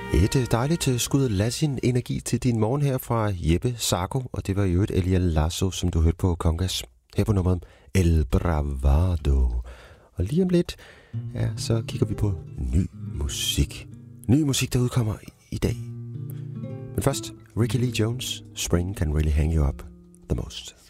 Et dejligt skud Latin energi til din morgen her fra Jeppe Sarko, og det var i øvrigt Elia Lasso, som du hørte på Kongas, her på nummeret El Bravado. Og lige om lidt, ja, så kigger vi på ny musik. Ny musik, der udkommer i dag. Men først, Ricky Lee Jones, Spring Can Really Hang You Up The Most.